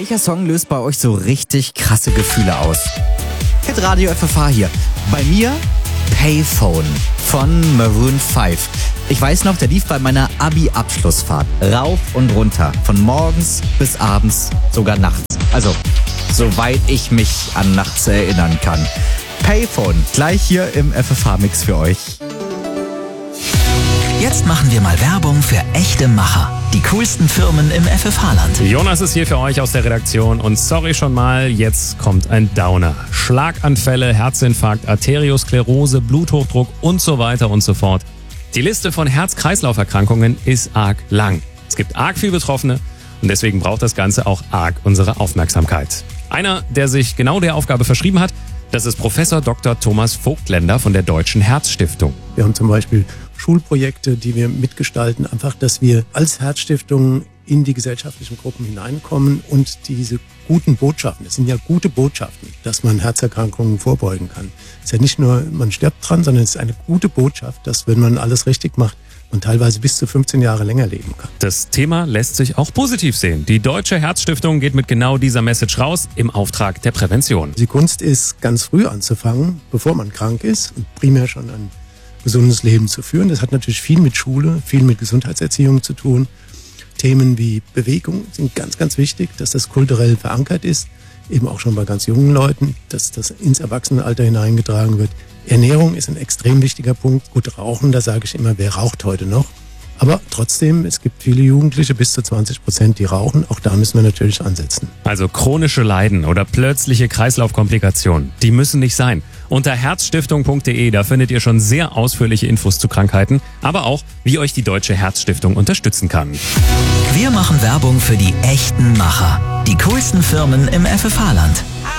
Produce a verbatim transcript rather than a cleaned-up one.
Welcher Song löst bei euch so richtig krasse Gefühle aus? Hitradio F F H hier. Bei mir Payphone von Maroon fünf. Ich weiß noch, der lief bei meiner Abi-Abschlussfahrt rauf und runter. Von morgens bis abends, sogar nachts. Also, soweit ich mich an nachts erinnern kann. Payphone, gleich hier im F F H-Mix für euch. Jetzt machen wir mal Werbung für echte Macher. Die coolsten Firmen im F F H-Land. Jonas ist hier für euch aus der Redaktion und sorry schon mal, jetzt kommt ein Downer. Schlaganfälle, Herzinfarkt, Arteriosklerose, Bluthochdruck und so weiter und so fort. Die Liste von Herz-Kreislauf-Erkrankungen ist arg lang. Es gibt arg viel Betroffene und deswegen braucht das Ganze auch arg unsere Aufmerksamkeit. Einer, der sich genau der Aufgabe verschrieben hat, das ist Professor Doktor Thomas Vogtländer von der Deutschen Herzstiftung. Wir haben zum Beispiel Schulprojekte, die wir mitgestalten, einfach, dass wir als Herzstiftung in die gesellschaftlichen Gruppen hineinkommen und diese guten Botschaften, es sind ja gute Botschaften, dass man Herzerkrankungen vorbeugen kann. Es ist ja nicht nur, man stirbt dran, sondern es ist eine gute Botschaft, dass wenn man alles richtig macht, man teilweise bis zu fünfzehn Jahre länger leben kann. Das Thema lässt sich auch positiv sehen. Die Deutsche Herzstiftung geht mit genau dieser Message raus im Auftrag der Prävention. Die Kunst ist, ganz früh anzufangen, bevor man krank ist und primär schon ein gesundes Leben zu führen. Das hat natürlich viel mit Schule, viel mit Gesundheitserziehung zu tun. Themen wie Bewegung sind ganz, ganz wichtig, dass das kulturell verankert ist, eben auch schon bei ganz jungen Leuten, dass das ins Erwachsenenalter hineingetragen wird. Ernährung ist ein extrem wichtiger Punkt. Gut, Rauchen, da sage ich immer, wer raucht heute noch? Aber trotzdem, es gibt viele Jugendliche, bis zu zwanzig Prozent, die rauchen. Auch da müssen wir natürlich ansetzen. Also chronische Leiden oder plötzliche Kreislaufkomplikationen, die müssen nicht sein. Unter herzstiftung punkt de, da findet ihr schon sehr ausführliche Infos zu Krankheiten, aber auch, wie euch die Deutsche Herzstiftung unterstützen kann. Wir machen Werbung für die echten Macher. Die coolsten Firmen im F F H-Land.